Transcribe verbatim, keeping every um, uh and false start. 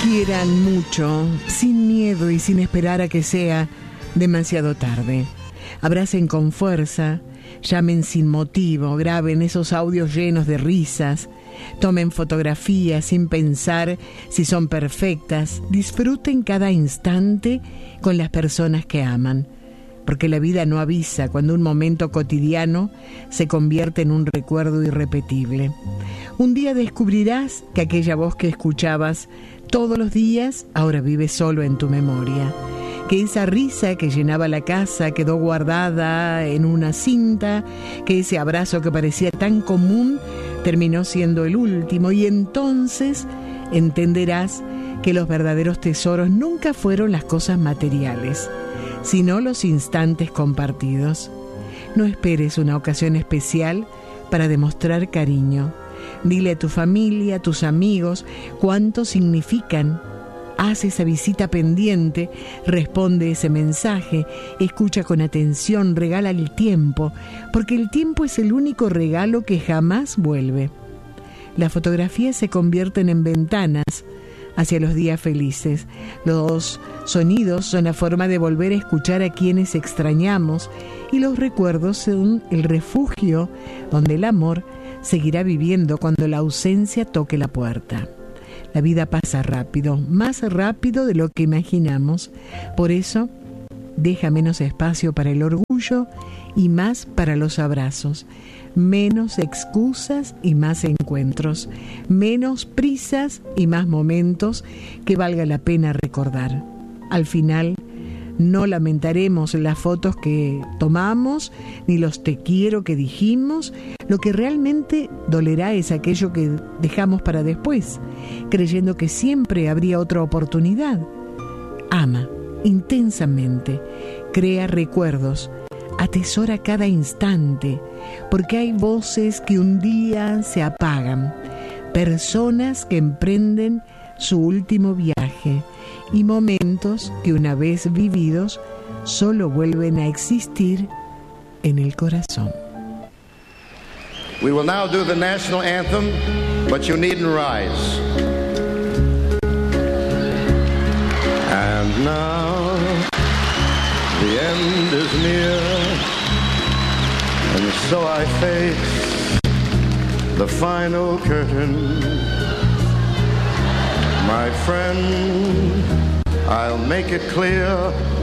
Quieran mucho, sin miedo y sin esperar a que sea demasiado tarde. Abracen con fuerza, llamen sin motivo, graben esos audios llenos de risas, tomen fotografías sin pensar si son perfectas, disfruten cada instante con las personas que aman, porque la vida no avisa cuando un momento cotidiano se convierte en un recuerdo irrepetible. Un día descubrirás que aquella voz que escuchabas todos los días ahora vive solo en tu memoria, que esa risa que llenaba la casa quedó guardada en una cinta, que ese abrazo que parecía tan común terminó siendo el último, y entonces entenderás que los verdaderos tesoros nunca fueron las cosas materiales, sino los instantes compartidos. No esperes una ocasión especial para demostrar cariño. Dile a tu familia, a tus amigos, cuánto significan. Haz esa visita pendiente, responde ese mensaje, escucha con atención, regala el tiempo, porque el tiempo es el único regalo que jamás vuelve. Las fotografías se convierten en ventanas hacia los días felices. Los sonidos son la forma de volver a escuchar a quienes extrañamos, y los recuerdos son el refugio donde el amor seguirá viviendo cuando la ausencia toque la puerta. La vida pasa rápido, más rápido de lo que imaginamos. Por eso, deja menos espacio para el orgullo y más para los abrazos. Menos excusas y más encuentros. Menos prisas y más momentos que valga la pena recordar. Al final, no lamentaremos las fotos que tomamos, ni los te quiero que dijimos. Lo que realmente dolerá es aquello que dejamos para después, creyendo que siempre habría otra oportunidad. Ama intensamente, crea recuerdos, atesora cada instante, porque hay voces que un día se apagan, personas que emprenden su último viaje, y momentos que una vez vividos solo vuelven a existir en el corazón. We will now do the national anthem, but you needn't rise. And now the end is near, and so I face the final curtain. My friend, I'll make it clear,